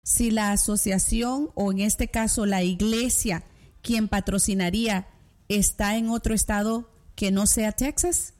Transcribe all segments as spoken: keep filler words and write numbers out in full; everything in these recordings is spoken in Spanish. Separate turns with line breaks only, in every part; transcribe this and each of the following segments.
si la asociación o en este caso la iglesia quien patrocinaría está en otro estado que no sea Texas?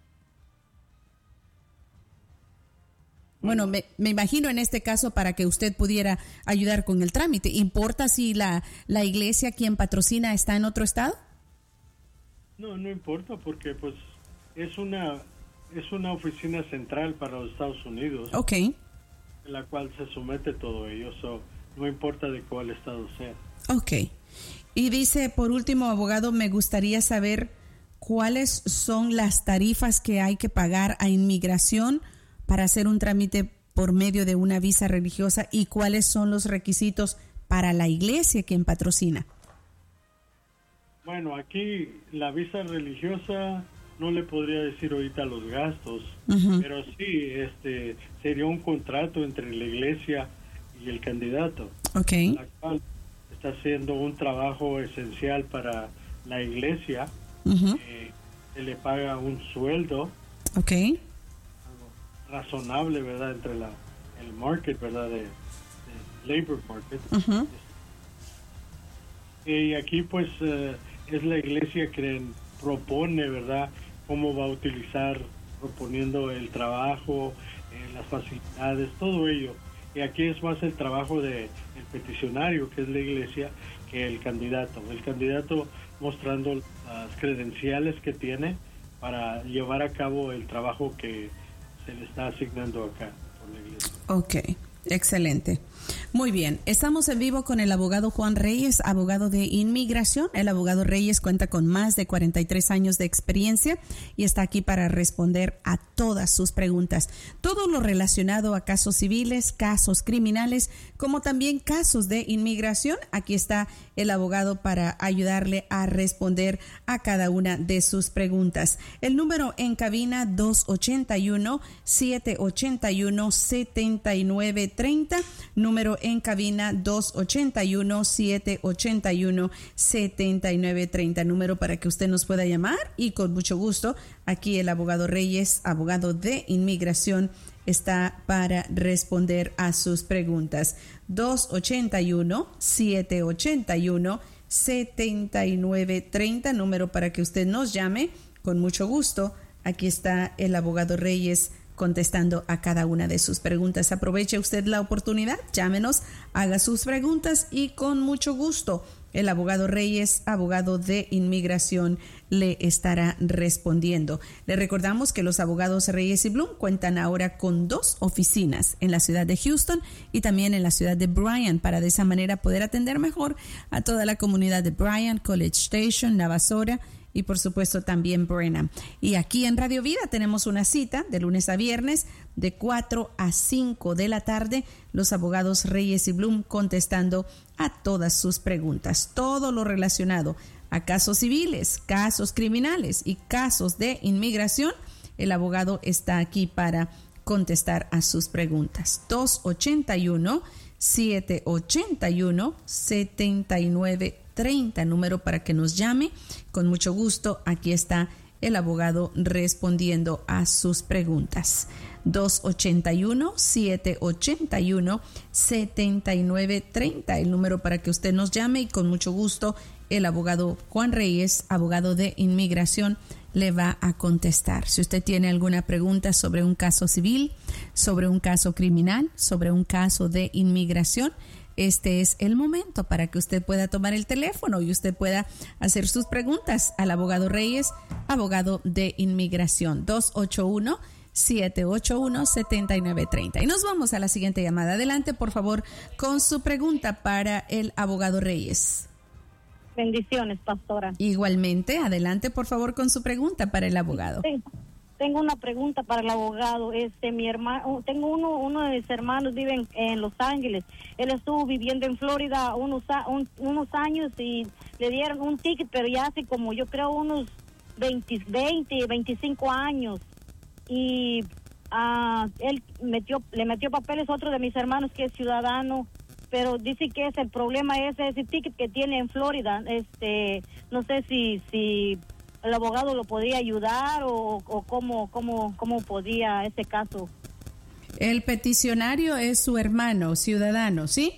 Bueno, me, me imagino en este caso para que usted pudiera ayudar con el trámite. ¿Importa si la, la iglesia quien patrocina está en otro estado?
No, no importa porque pues es una es una oficina central para los Estados Unidos.
Ok.
En la cual se somete todo ello, so, no importa de cuál estado sea.
Ok. Y dice, por último, abogado, me gustaría saber cuáles son las tarifas que hay que pagar a inmigración para hacer un trámite por medio de una visa religiosa y cuáles son los requisitos para la iglesia quien patrocina.
Bueno, aquí la visa religiosa no le podría decir ahorita los gastos,
Uh-huh.
pero sí, este sería un contrato entre la iglesia y el candidato,
Okay.
la cual está haciendo un trabajo esencial para la iglesia.
Uh-huh.
Eh, se le paga un sueldo
Okay.
razonable, ¿verdad? Entre la el market, ¿verdad? De, de labor market.
Uh-huh.
Y aquí pues eh, es la iglesia que propone, ¿verdad? Cómo va a utilizar, proponiendo el trabajo, eh, las facilidades, todo ello. Y aquí es más el trabajo de el peticionario, que es la iglesia, que el candidato. El candidato mostrando las credenciales que tiene para llevar a cabo el trabajo que se le está asignando acá por la iglesia.
Ok, excelente. Muy bien, estamos en vivo con el abogado Juan Reyes, abogado de inmigración. El abogado Reyes cuenta con más de cuarenta y tres años de experiencia y está aquí para responder a todas sus preguntas. Todo lo relacionado a casos civiles, casos criminales, como también casos de inmigración. Aquí está el abogado para ayudarle a responder a cada una de sus preguntas. El número en cabina dos ocho uno, siete ocho uno, siete nueve tres cero, número en cabina dos ocho uno, siete ocho uno, siete nueve tres cero, número para que usted nos pueda llamar y con mucho gusto aquí el abogado Reyes, abogado de inmigración, está para responder a sus preguntas. dos ocho uno, siete ocho uno, siete nueve tres cero, número para que usted nos llame con mucho gusto. Aquí está el abogado Reyes contestando a cada una de sus preguntas. Aproveche usted la oportunidad, llámenos, haga sus preguntas y con mucho gusto el abogado Reyes, abogado de inmigración, le estará respondiendo. Le recordamos que los abogados Reyes y Bloom cuentan ahora con dos oficinas en la ciudad de Houston y también en la ciudad de Bryan, para de esa manera poder atender mejor a toda la comunidad de Bryan, College Station, Navasota y por supuesto también Brenham. Y aquí en Radio Vida tenemos una cita de lunes a viernes de cuatro a cinco de la tarde, los abogados Reyes y Bloom contestando a todas sus preguntas, todo lo relacionado a casos civiles, casos criminales y casos de inmigración. El abogado está aquí para contestar a sus preguntas. dos ocho uno, siete ocho uno, siete nueve tres cero, número para que nos llame. Con mucho gusto, aquí está el abogado respondiendo a sus preguntas. dos ocho uno, siete ocho uno, siete nueve tres cero, el número para que usted nos llame y con mucho gusto el abogado Juan Reyes, abogado de inmigración, le va a contestar. Si usted tiene alguna pregunta sobre un caso civil, sobre un caso criminal, sobre un caso de inmigración, este es el momento para que usted pueda tomar el teléfono y usted pueda hacer sus preguntas al abogado Reyes, abogado de inmigración. dos ocho uno, siete ocho uno, siete nueve tres cero. Y nos vamos a la siguiente llamada. Adelante, por favor, con su pregunta para el abogado Reyes.
Bendiciones, pastora.
Igualmente, adelante, por favor, con su pregunta para el abogado.
Sí, tengo una pregunta para el abogado. Este, mi hermano, tengo uno, uno de mis hermanos vive en, en Los Ángeles. Él estuvo viviendo en Florida unos, un, unos años y le dieron un ticket, pero ya hace como yo creo unos veinte, veinte, veinticinco años. Y uh, él metió, le metió papeles a otro de mis hermanos que es ciudadano, pero dice que es el problema es ese ticket que tiene en Florida. Este, no sé si si el abogado lo podía ayudar o, o cómo cómo cómo podía ese caso.
El peticionario es su hermano, ciudadano, ¿sí?